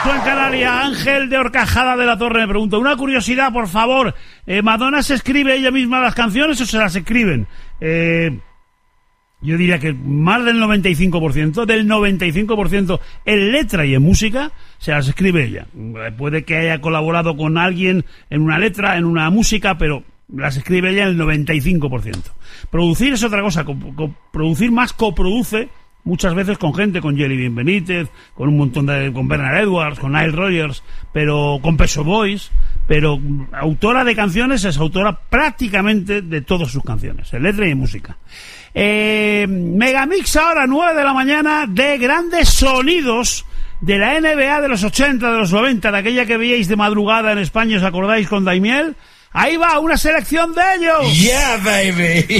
tú en Canarias. Ángel de Horcajada de la Torre me pregunta, una curiosidad, por favor, ¿Madonna se escribe ella misma las canciones o se las escriben? Yo diría que más del 95% en letra y en música se las escribe ella. Puede que haya colaborado con alguien en una letra, en una música, pero las escribe ella el 95%. Producir es otra cosa, producir más coproduce muchas veces con gente, con Jelly Bean Benítez, con un montón con Bernard Edwards, con Nile Rodgers, pero con Pet Shop Boys, pero autora de canciones es autora prácticamente de todas sus canciones, en letra y en música. Megamix ahora 9 de la mañana de grandes sonidos de la NBA de los 80, de los 90, de aquella que veíais de madrugada en España, ¿os acordáis con Daimiel? Ahí va una selección de ellos. Yeah, baby.